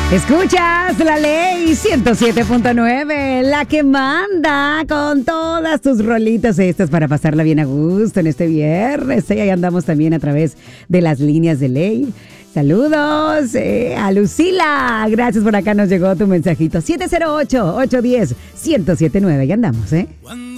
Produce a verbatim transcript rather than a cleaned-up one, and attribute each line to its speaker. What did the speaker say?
Speaker 1: Escuchas la ley ciento siete punto nueve, la que manda con todas tus rolitas estas para pasarla bien a gusto en este viernes. Y ahí andamos también a través de las líneas de ley. Saludos eh, a Lucila. Gracias, por acá nos llegó tu mensajito. siete cero ocho, ocho uno cero, uno cero siete nueve. Ya andamos, ¿eh?